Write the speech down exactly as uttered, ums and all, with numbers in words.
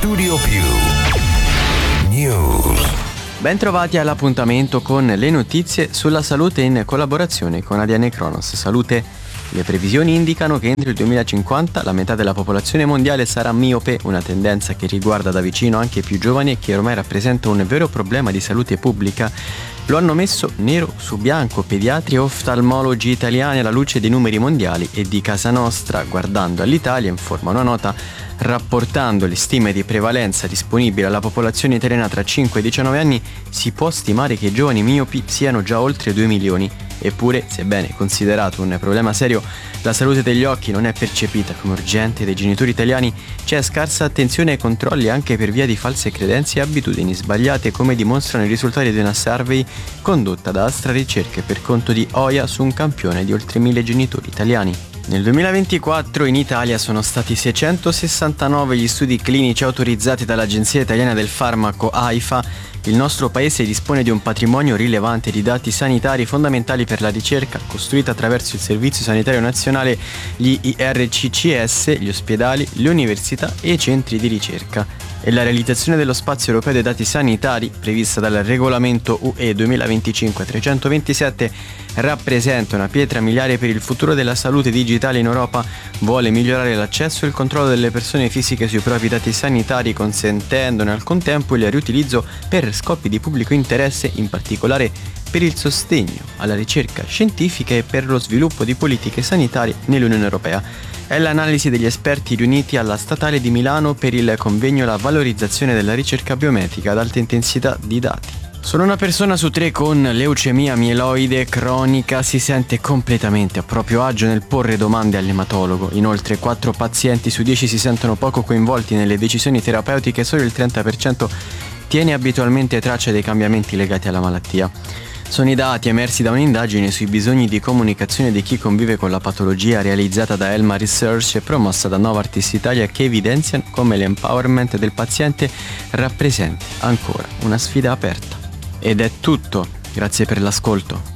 Studio Più News. Bentrovati all'appuntamento con le notizie sulla salute in collaborazione con A D N Cronos Salute. Le previsioni indicano che entro il duemilacinquanta la metà della popolazione mondiale sarà miope, una tendenza che riguarda da vicino anche i più giovani e che ormai rappresenta un vero problema di salute pubblica. Lo hanno messo nero su bianco pediatri e oftalmologi italiani alla luce dei numeri mondiali e di Casa Nostra, guardando all'Italia, informa una nota rapportando le stime di prevalenza disponibili alla popolazione italiana tra cinque e diciannove anni, si può stimare che i giovani miopi siano già oltre due milioni. Eppure, sebbene considerato un problema serio, la salute degli occhi non è percepita come urgente dai genitori italiani, c'è scarsa attenzione ai controlli anche per via di false credenze e abitudini sbagliate, come dimostrano i risultati di una survey condotta da Astra Ricerche per conto di Oia su un campione di oltre mille genitori italiani. Nel duemilaventiquattro in Italia sono stati seicentosessantanove gli studi clinici autorizzati dall'Agenzia Italiana del Farmaco AIFA. Il nostro paese dispone di un patrimonio rilevante di dati sanitari fondamentali per la ricerca, costruita attraverso il Servizio Sanitario Nazionale, gli I R C C S, gli ospedali, le università e i centri di ricerca. E la realizzazione dello spazio europeo dei dati sanitari, prevista dal regolamento U E duemilaventicinque trecentoventisette, rappresenta una pietra miliare per il futuro della salute digitale in Europa. Vuole migliorare l'accesso e il controllo delle persone fisiche sui propri dati sanitari, consentendone al contempo il riutilizzo per scopi di pubblico interesse, in particolare per il sostegno alla ricerca scientifica e per lo sviluppo di politiche sanitarie nell'Unione Europea. È l'analisi degli esperti riuniti alla Statale di Milano per il convegno La valorizzazione della ricerca biomedica ad alta intensità di dati. Solo una persona su tre con leucemia mieloide cronica si sente completamente a proprio agio nel porre domande all'ematologo. Inoltre quattro pazienti su dieci si sentono poco coinvolti nelle decisioni terapeutiche e solo il trenta per cento tiene abitualmente traccia dei cambiamenti legati alla malattia. Sono i dati emersi da un'indagine sui bisogni di comunicazione di chi convive con la patologia realizzata da Elma Research e promossa da Novartis Italia, che evidenziano come l'empowerment del paziente rappresenti ancora una sfida aperta. Ed è tutto, grazie per l'ascolto.